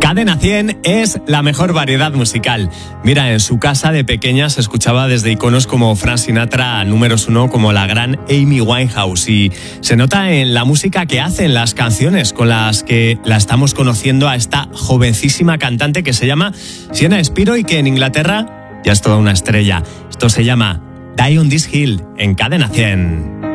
Cadena 100 es la mejor variedad musical. Mira, en su casa de pequeña se escuchaba desde iconos como Frank Sinatra a números uno como la gran Amy Winehouse, y se nota en la música que hacen, las canciones con las que la estamos conociendo a esta jovencísima cantante que se llama Sienna Spiro y que en Inglaterra ya es toda una estrella. Esto se llama Die on This Hill en Cadena 100.